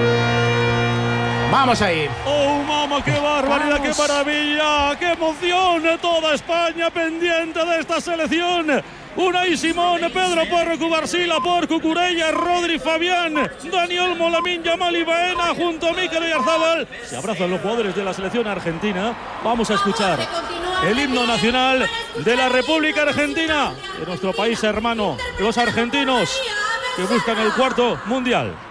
Vamos ahí. ¡Oh, mamá, qué barbaridad, qué maravilla! ¡Qué emoción! Toda España pendiente de esta selección. Unai Simón, Pedro Porro, Cubarsila, Por, Cucurella, Rodri, Fabián, Dani Olmo, Lamine Yamal y Baena junto a Mikel Oyarzabal. Se abrazan los jugadores de la selección argentina. Vamos a escuchar el himno nacional de la República Argentina, de nuestro país hermano, los argentinos que buscan el cuarto mundial.